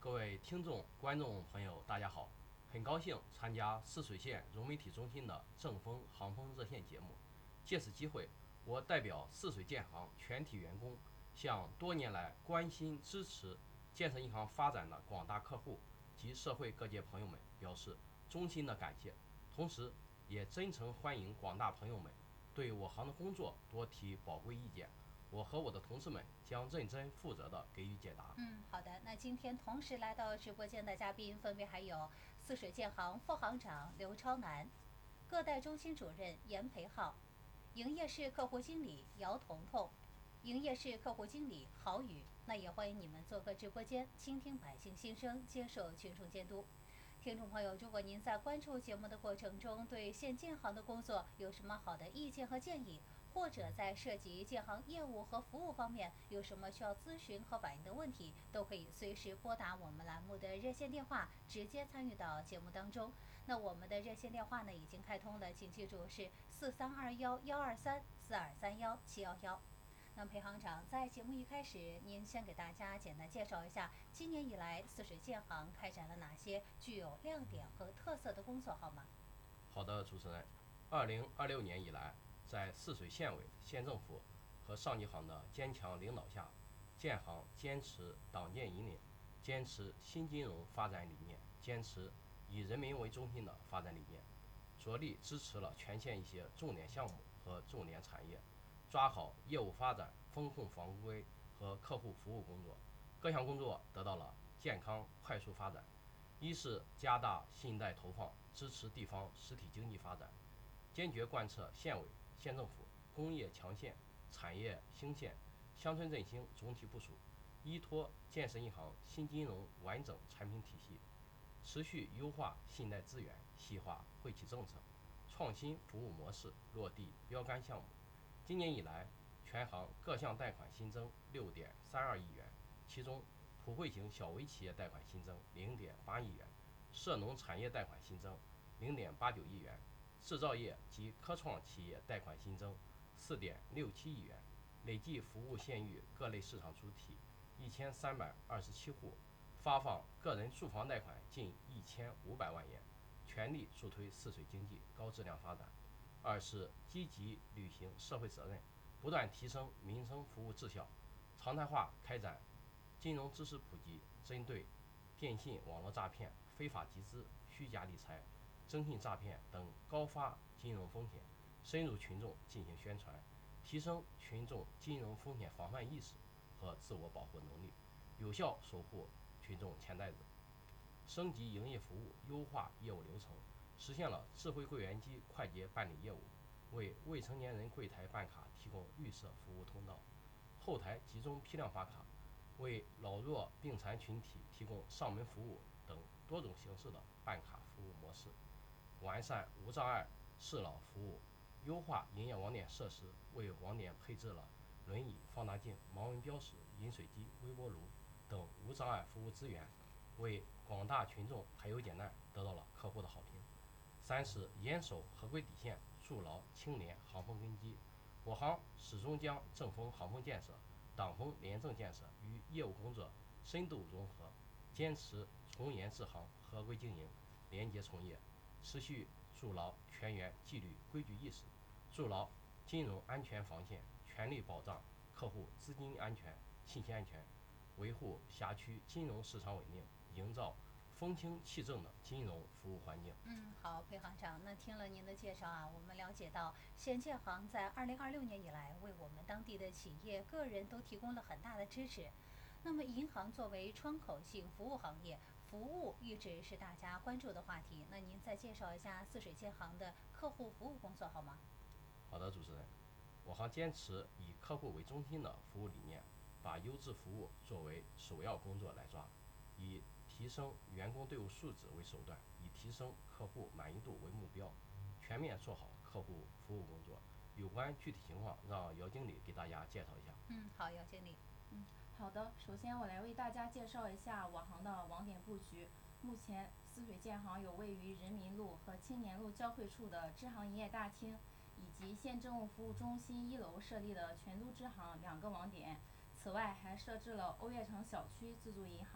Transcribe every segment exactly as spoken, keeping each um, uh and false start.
各位听众、观众朋友，大家好！很高兴参加泗水县融媒体中心的正风航风热线节目。借此机会，我代表泗水建行全体员工，向多年来关心支持建设银行发展的广大客户及社会各界朋友们表示衷心的感谢，同时也真诚欢迎广大朋友们对我行的工作多提宝贵意见。我和我的同事们将认真负责地给予解答。 嗯，好的。那今天同时来到直播间的嘉宾分别还有泗水建行副行长刘超南、各代中心主任严培浩、营业室客户经理姚彤彤、营业室客户经理郝宇。那也欢迎你们做客直播间，倾听百姓心声，接受群众监督。听众朋友，如果您在关注节目的过程中，对县建行的工作有什么好的意见和建议，或者在涉及建行业务和服务方面有什么需要咨询和反映的问题，都可以随时拨打我们栏目的热线电话，直接参与到节目当中。那我们的热线电话呢已经开通了，请记住是四三二幺幺二三四二三幺七幺幺。那裴行长，在节目一开始，您先给大家简单介绍一下今年以来泗水建行开展了哪些具有亮点和特色的工作，好吗？ 好的，主持人。二零二六年以来，在泗水县委、县政府和上级行的坚强领导下，建行坚持党建引领，坚持新金融发展理念，坚持以人民为中心的发展理念，着力支持了全县一些重点项目和重点产业，抓好业务发展、风控防规和客户服务工作，各项工作得到了健康快速发展。一是加大信贷投放，支持地方实体经济发展，坚决贯彻县委、县政府工业强县、产业兴县、乡村振兴总体部署，依托建设银行新金融完整产品体系，持续优化信贷资源，细化惠企政策，创新服务模式，落地标杆项目。今年以来，全行各项贷款新增六点三二亿元，其中普惠型小微企业贷款新增零点八亿元，涉农产业贷款新增零点八九亿元，制造业及科创企业贷款新增四点六七亿元，累计服务县域各类市场主体一千三百二十七户，发放个人住房贷款近一千五百万元，全力助推泗水经济高质量发展。二是积极履行社会责任，不断提升民生服务质效，常态化开展金融知识普及，针对电信网络诈骗、非法集资、虚假理财、征信诈骗等高发金融风险，深入群众进行宣传，提升群众金融风险防范意识和自我保护能力，有效守护群众钱袋子。升级营业服务，优化业务流程，实现了智慧柜员机快捷办理业务，为未成年人柜台办卡提供预设服务通道，后台集中批量发卡，为老弱病残群体提供上门服务等多种形式的办卡服务模式，完善无障碍适老服务，优化营业网点设施，为网点配置了轮椅、放大镜、盲文标识、饮水机、微波炉等无障碍服务资源，为广大群众排忧解难得到了客户的好评。三是严守合规底线，筑牢清廉行风根基。我行始终将正风行风建设、党风廉政建设与业务工作深度融合，坚持从严治行、合规经营、廉洁从业，持续筑牢全员纪律规矩意识，筑牢金融安全防线，全力保障客户资金安全、信息安全，维护辖区金融市场稳定，营造风清气正的金融服务环境。 嗯，好，裴行长，那听了您的介绍啊，我们了解到县建行在二零二六年以来，为我们当地的企业、个人都提供了很大的支持。那么，银行作为窗口性服务行业，服务一直是大家关注的话题。那您再介绍一下泗水建行的客户服务工作好吗？ 好的，主持人，我行坚持以客户为中心的服务理念，把优质服务作为首要工作来抓，以提升员工队伍素质为手段，以提升客户满意度为目标，全面做好客户服务工作。有关具体情况，让姚经理给大家介绍一下。 嗯，好，姚经理。 嗯，好的。首先，我来为大家介绍一下我行的网点布局。目前，泗水建行有位于人民路和青年路交汇处的支行营业大厅，以及县政务服务中心一楼设立的全都支行两个网点。此外，还设置了欧悦城小区自助银行。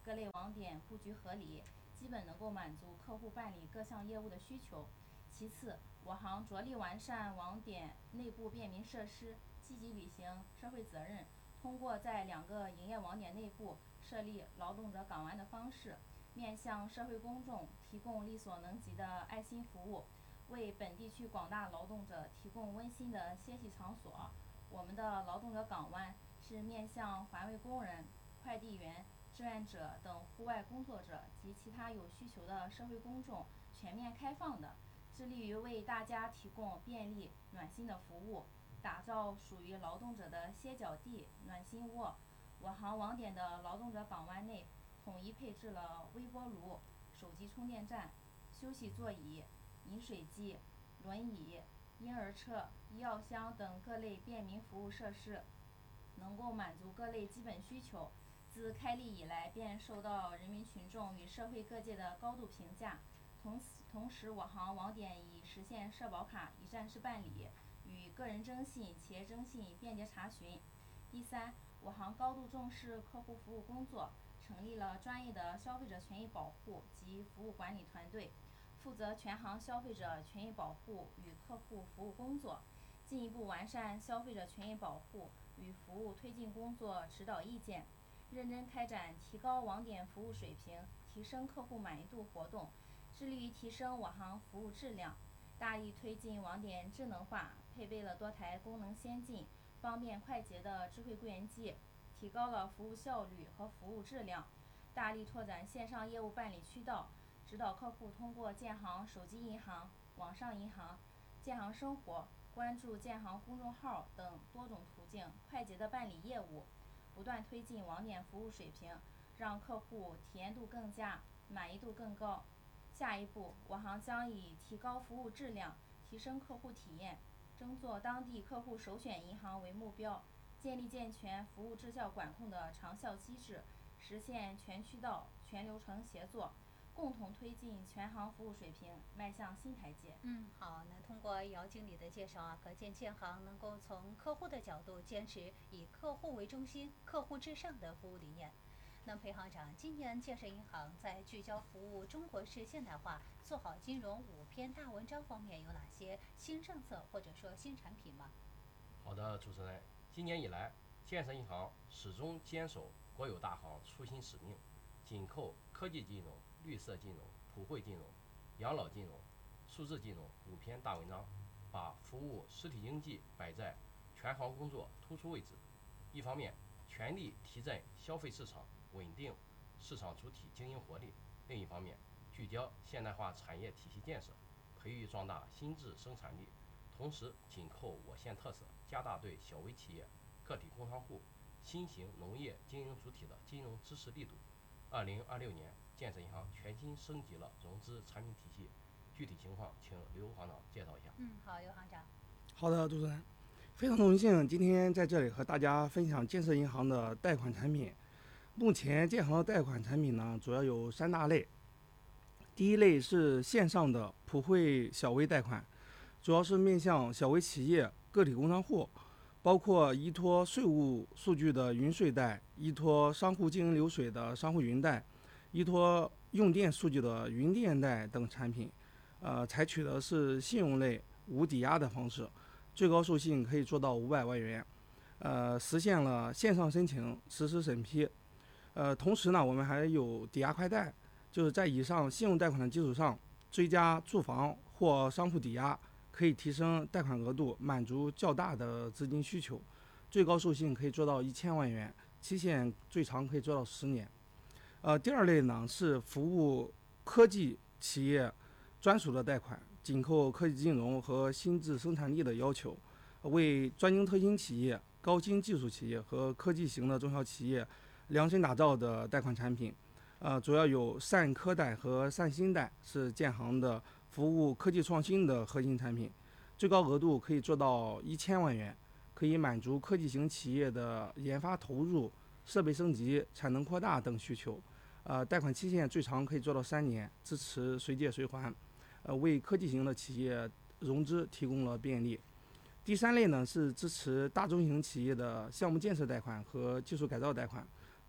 各类网点布局合理，基本能够满足客户办理各项业务的需求。其次，我行着力完善网点内部便民设施，积极履行社会责任，通过在两个营业网点内部设立劳动者港湾的方式，面向社会公众提供力所能及的爱心服务，为本地区广大劳动者提供温馨的歇息场所。我们的劳动者港湾是面向环卫工人、快递员、志愿者等户外工作者及其他有需求的社会公众全面开放的，致力于为大家提供便利、暖心的服务，打造属于劳动者的歇脚地、暖心窝。我行网点的劳动者港湾内统一配置了微波炉、手机充电站、休息座椅、饮水机、轮椅、婴儿车、医药箱等各类便民服务设施，能够满足各类基本需求。自开立以来，便受到人民群众与社会各界的高度评价。同同时，我行网点已实现社保卡一站式办理，与个人征信、企业征信便捷查询。第三，我行高度重视客户服务工作，成立了专业的消费者权益保护及服务管理团队，负责全行消费者权益保护与客户服务工作，进一步完善消费者权益保护与服务推进工作指导意见，认真开展提高网点服务水平、提升客户满意度活动，致力于提升我行服务质量，大力推进网点智能化，配备了多台功能先进、方便快捷的智慧柜员机，提高了服务效率和服务质量，大力拓展线上业务办理渠道，指导客户通过建行手机银行、网上银行、建行生活、关注建行公众号等多种途径快捷的办理业务，不断推进网点服务水平，让客户体验度更佳，满意度更高。下一步，我行将以提高服务质量、提升客户体验、争做当地客户首选银行为目标，建立健全服务质效管控的长效机制，实现全渠道、全流程协作，共同推进全行服务水平迈向新台阶。 嗯，好，那通过姚经理的介绍啊，可见建行能够从客户的角度坚持以客户为中心、客户至上的服务理念。那裴行长，今年建设银行在聚焦服务中国式现代化、做好金融五篇大文章方面有哪些新政策或者说新产品吗？ 好的，主持人，今年以来，建设银行始终坚守国有大行初心使命，紧扣科技金融、绿色金融、普惠金融、养老金融、数字金融五篇大文章，把服务实体经济摆在全行工作突出位置。一方面，全力提振消费市场，稳定市场主体经营活力；另一方面，聚焦现代化产业体系建设，培育壮大新质生产力，同时紧扣我县特色，加大对小微企业、个体工商户、新型农业经营主体的金融支持力度。二零二六年，建设银行全新升级了融资产品体系，具体情况请刘行长介绍一下。 嗯，好，刘行长。 好的，主持人，非常荣幸今天在这里和大家分享建设银行的贷款产品。目前建行的贷款产品呢，主要有三大类。第一类是线上的普惠小微贷款，主要是面向小微企业、个体工商户，包括依托税务数据的云税贷，依托商户经营流水的商户云贷，依托用电数据的云电贷等产品。呃，采取的是信用类无抵押的方式，最高授信可以做到五百万元，呃，实现了线上申请、实时审批。呃，同时呢，我们还有抵押快贷，就是在以上信用贷款的基础上，追加住房或商铺抵押，可以提升贷款额度，满足较大的资金需求，最高授信可以做到一千万元，期限最长可以做到十年。呃，第二类呢是服务科技企业专属的贷款，紧扣科技金融和新质生产力的要求，为专精特新企业、高新技术企业和科技型的中小企业量身打造的贷款产品。呃，主要有善科贷和善新贷，是建行的服务科技创新的核心产品，最高额度可以做到一千万元，可以满足科技型企业的研发投入、设备升级、产能扩大等需求。呃，贷款期限最长可以做到三年，支持随借随还，呃，为科技型的企业融资提供了便利。第三类呢是支持大中型企业的项目建设贷款和技术改造贷款，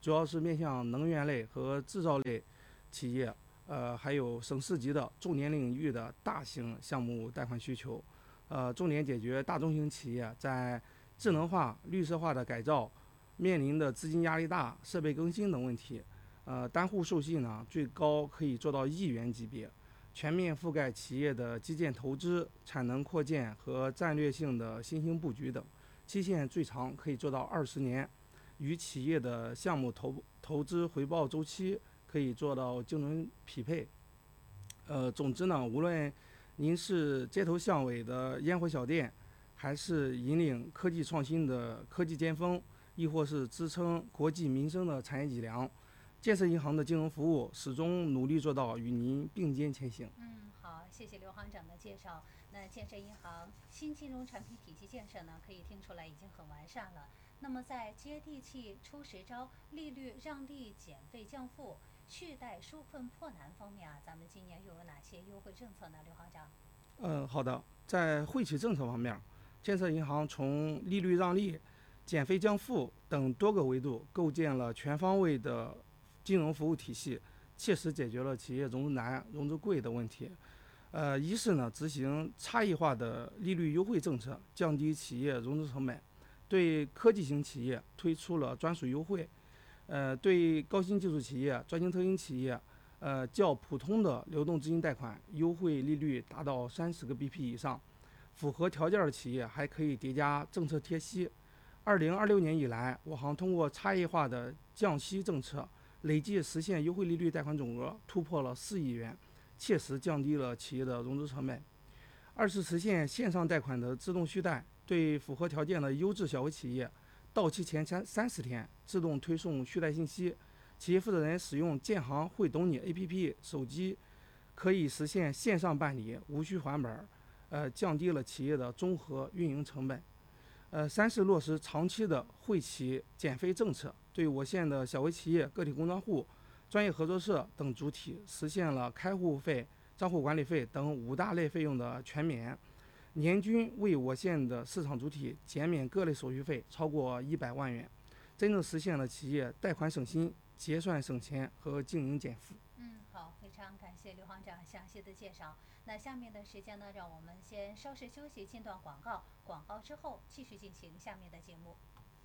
主要是面向能源类和制造类企业，呃，还有省市级的重点领域的大型项目贷款需求，呃，重点解决大中型企业在智能化、绿色化的改造面临的资金压力大、设备更新等问题。呃，单户授信呢，最高可以做到亿元级别，全面覆盖企业的基建投资、产能扩建和战略性的新兴布局等，期限最长可以做到二十年，与企业的项目投投资回报周期可以做到精准匹配。呃，总之呢，无论您是街头巷尾的烟火小店，还是引领科技创新的科技尖峰，亦或是支撑国计民生的产业脊梁，建设银行的金融服务始终努力做到与您并肩前行。 嗯，好，谢谢刘行长的介绍。那建设银行新金融产品体系建设呢，可以听出来已经很完善了。那么在接地气、出实招、利率让利、减费降负、续贷纾困破难方面啊，咱们今年又有哪些优惠政策呢？刘行长。 嗯，好的。在惠企政策方面，建设银行从利率让利、减费降负等多个维度构建了全方位的金融服务体系，切实解决了企业融资难、融资贵的问题。呃，一是呢，执行差异化的利率优惠政策，降低企业融资成本，对科技型企业推出了专属优惠，呃，对高新技术企业、专精特新企业，呃，较普通的流动资金贷款优惠利率达到三十个 B P 以上，符合条件的企业还可以叠加政策贴息。二零二六年以来，我行通过差异化的降息政策，累计实现优惠利率贷款总额突破了四亿元，切实降低了企业的融资成本。二是实现线上贷款的自动续贷，对符合条件的优质小微企业，到期前三三十天自动推送续贷信息，企业负责人使用建行会懂你 A P P 手机，可以实现线上办理，无需还本，呃，降低了企业的综合运营成本。呃，三是落实长期的惠企减费政策，对我县的小微企业、个体工商户、专业合作社等主体实现了开户费、账户管理费等五大类费用的全免，年均为我县的市场主体减免各类手续费超过一百万元，真正实现了企业贷款省心、结算省钱和经营减负。 嗯，好，非常感谢刘行长详细的介绍。那下面的时间呢，让我们先稍事休息，进段广告。广告之后继续进行下面的节目。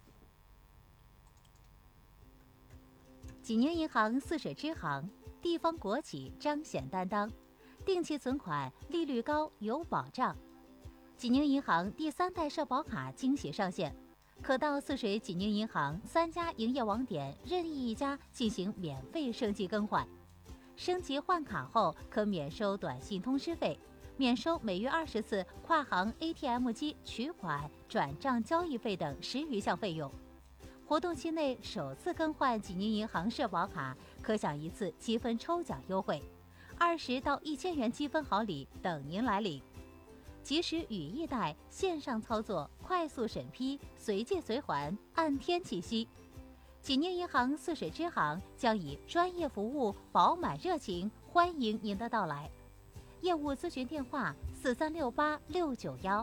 济宁银行四水支行，地方国企彰显担当，定期存款利率高有保障。济宁银行第三代社保卡惊喜上线，可到泗水济宁银行三家营业网点任意一家进行免费升级更换。升级换卡后可免收短信通知费，免收每月二十次跨行 A T M 机取款、转账交易费等十余项费用。活动期内首次更换济宁银行社保卡，可享一次积分抽奖优惠，二十到一千元积分好礼等您来领。即时语义贷，线上操作，快速审批，随借随还，按天计息。济宁银行泗水支行将以专业服务、饱满热情欢迎您的到来。业务咨询电话：四三六八六九幺。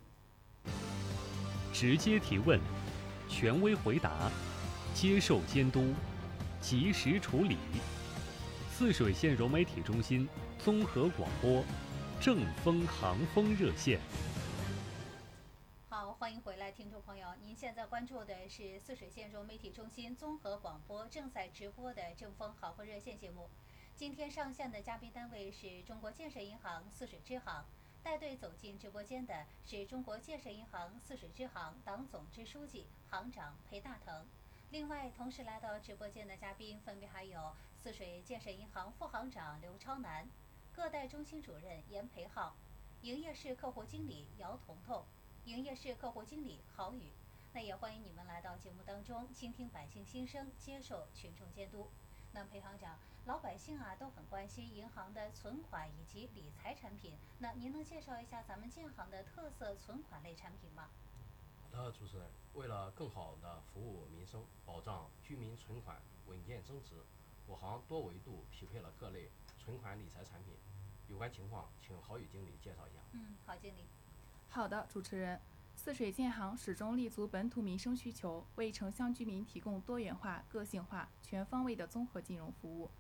直接提问，权威回答，接受监督，及时处理。泗水县融媒体中心综合广播，正风航风热线。 好，欢迎回来，听众朋友，您现在关注的是泗水县融媒体中心综合广播正在直播的正风好风热线节目。今天上线的嘉宾单位是中国建设银行泗水支行，带队走进直播间的是中国建设银行泗水支行党总支书记、行长裴大腾。另外，同时来到直播间的嘉宾分别还有泗水建设银行副行长刘超南、各代中心主任严培浩、营业室客户经理姚彤彤、营业室客户经理郝宇。那也欢迎你们来到节目当中，倾听百姓心声，接受群众监督。那裴行长，老百姓啊都很关心银行的存款以及理财产品，那您能介绍一下咱们建行的特色存款类产品吗？ 好的，主持人，为了更好地服务民生，保障居民存款稳健增值，我行多维度匹配了各类存款理财产品。有关情况，请郝宇经理介绍一下。 嗯，郝经理。 好的，主持人， 泗水建行始终立足本土民生需求，为城乡居民提供多元化、个性化、全方位的综合金融服务，